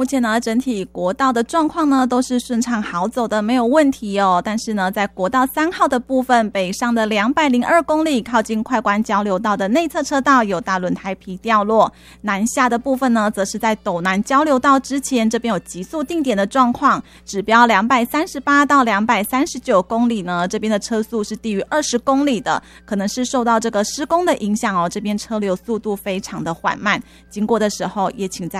目前呢，整体国道的状况呢都是顺畅好走的，没有问题哦。但是呢，在国道3号的部分，北上的202公里，靠近快关交流道的内侧车道有大轮胎皮掉落。南下的部分呢，则是在斗南交流道之前，这边有急速定点的状况，指标238到239公里呢，这边的车速是低于20公里的，可能是受到这个施工的影响哦，这边车流速度非常的缓慢，经过的时候也请在